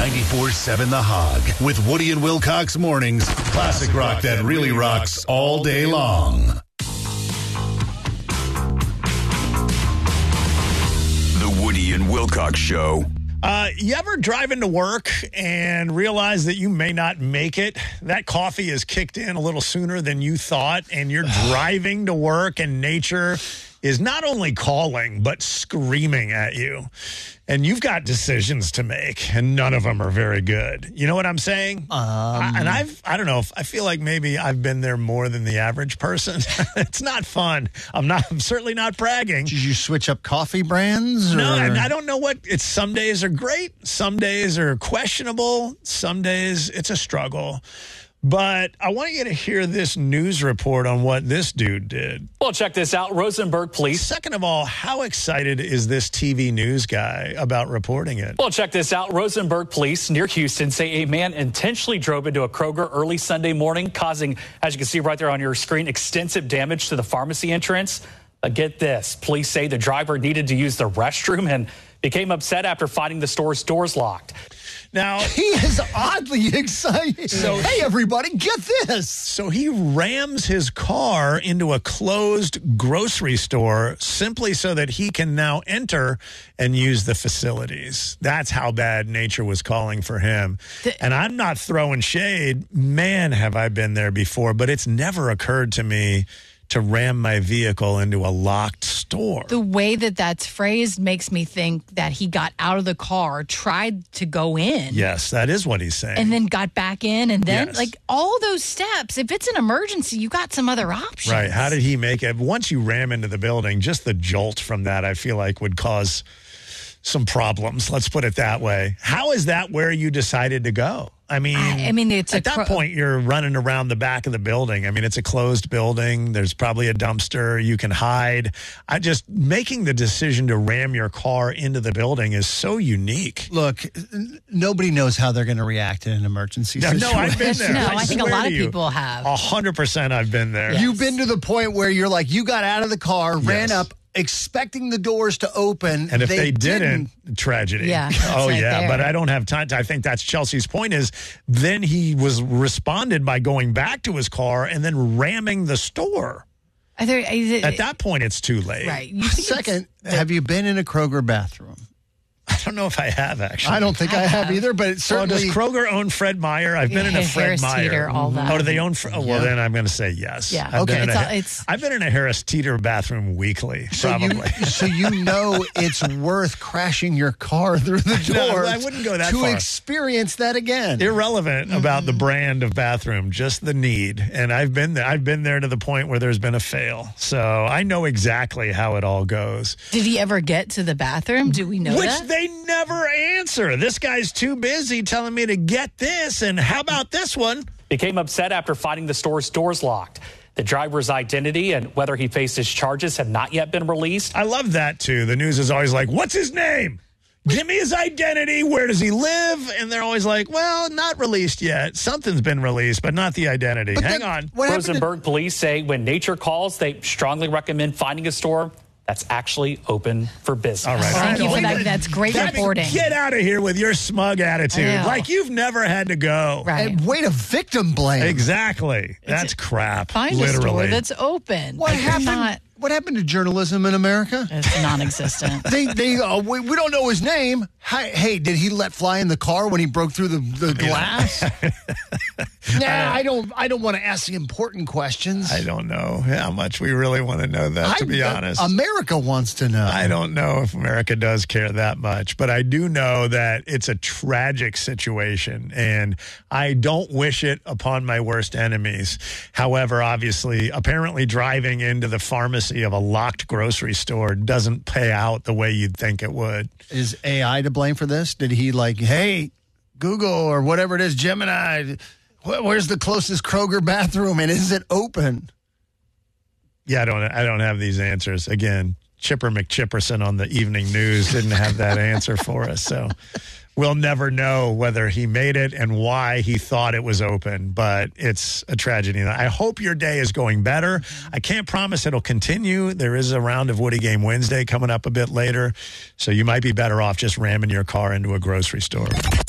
94.7 The Hog with Woody and Wilcox mornings. Classic rock that really rocks all day long. The Woody and Wilcox Show. You ever drive into work and realize that you may not make it? That coffee is kicked in a little sooner than you thought, and you're driving to work and nature is not only calling, but screaming at you. And you've got decisions to make, and none of them are very good. You know what I'm saying? I don't know. I feel like maybe I've been there more than the average person. It's not fun. I'm certainly not bragging. Did you switch up coffee brands? No, and I don't know what. It's some days are great. Some days are questionable. Some days it's a struggle. But I want you to hear this news report on what this dude did. Well, check this out. Rosenberg Police. Second of all, how excited is this TV news guy about reporting it? Well, check this out. Rosenberg Police near Houston say a man intentionally drove into a Kroger early Sunday morning, causing, as you can see right there on your screen, extensive damage to the pharmacy entrance. Get this. Police say the driver needed to use the restroom and became upset after finding the store's doors locked. Now, he is oddly excited. So, hey, everybody, get this. So he rams his car into a closed grocery store simply so that he can now enter and use the facilities. That's how bad nature was calling for him. And I'm not throwing shade. Man, have I been there before, but it's never occurred to me to ram my vehicle into a locked store. The way that that's phrased makes me think that he got out of the car, tried to go in. Yes, that is what he's saying. And then got back in. And then, Yes. like, all those steps, if it's an emergency, you got some other options. Right. How did he make it? Once you ram into the building, just the jolt from that, I feel like, would cause some problems. Let's put it that way. How is that where you decided to go? I mean, it's at that point, you're running around the back of the building. I mean, it's a closed building. There's probably a dumpster. You can hide. Making the decision to ram your car into the building is so unique. Look, nobody knows how they're going to react in an emergency situation. No, I've been there. No, I think a lot of people have. 100% I've been there. Yes. You've been to the point where you're like, you got out of the car, ran up, expecting the doors to open. And if they didn't, tragedy. Yeah. Oh, right yeah. there. But I don't have time. I think that's Chelsea's point is then he was responded by going back to his car and then ramming the store. At that point, it's too late. Right. Second, have you been in a Kroger bathroom? I don't know if I have, actually. I don't think I have either, but it's certainly... does Kroger own Fred Meyer? I've been in a Fred Harris Meyer. Teeter, all that. Oh, do they own... Well, then I'm going to say yes. Yeah. I've been it's I've been in a Harris Teeter bathroom weekly, probably. So you know it's worth crashing your car through the door. No, I wouldn't go that to far. experience that again. Irrelevant about the brand of bathroom, just the need. And I've been there. I've been there to the point where there's been a fail. So I know exactly how it all goes. Did he ever get to the bathroom? Do we know that? Which they never answer. This guy's too busy telling me to get this, and how about this one? Became upset after finding the store's doors locked. The driver's identity and whether he faces charges have not yet been released. I love that, too. The news is always like, what's his name? Give me his identity. Where does he live? And they're always like, well, not released yet. Something's been released, but not the identity. But Hang on. Rosenberg Police say when nature calls, they strongly recommend finding a store that's actually open for business. All right. Thank you for that. That's great reporting. Get out of here with your smug attitude. I know. Like you've never had to go. Right. And way to victim blame. Exactly. That's crap. Find literally. a store that's open. What Like, happened? What happened to journalism in America? It's non-existent. We don't know his name. Hey, did he let fly in the car when he broke through the glass? I don't want to ask the important questions. I don't know how much we really want to know that, to be honest. America wants to know. I don't know if America does care that much, but I do know that it's a tragic situation, and I don't wish it upon my worst enemies. However, obviously, apparently driving into the pharmacy of a locked grocery store doesn't pay out the way you'd think it would. Is AI to blame for this? Did he hey, Google or whatever it is, Gemini, where's the closest Kroger bathroom and is it open? Yeah, I don't have these answers. Again, Chipper McChipperson on the evening news didn't have that answer for us. So we'll never know whether he made it and why he thought it was open, but it's a tragedy. I hope your day is going better. I can't promise it'll continue. There is a round of Woody Game Wednesday coming up a bit later, so you might be better off just ramming your car into a grocery store.